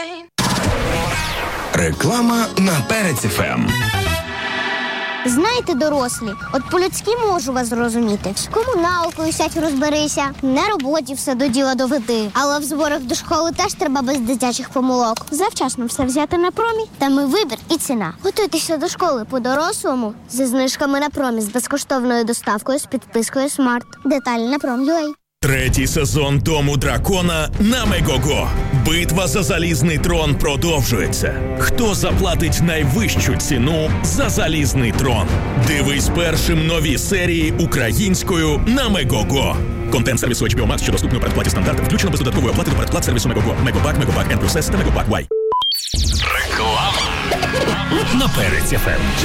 Реклама на Перець ФМ. Знаєте, дорослі, от по-людськи можу вас зрозуміти. З комуналкою сядь розберися, на роботі все до діла доведи. Але в зборах до школи теж треба без дитячих помилок. Завчасно все взяти на Промі. Там і вибір, і ціна. Готуйтеся до школи по-дорослому зі знижками на Промі, з безкоштовною доставкою, з підпискою Смарт. Деталі на Prom.ua. Третій сезон Дому дракона на Мегого. Битва за залізний трон продовжується. Хто заплатить найвищу ціну за залізний трон? Дивись першим нові серії українською на Мегого. Контент сервісу HBO Max, що доступний у передплаті стандарту, включено без додаткової оплати до передплат сервісу Мегого. Мегобак, Мегобак N+S та Мегобак Y. Реклама На Перець ФМ.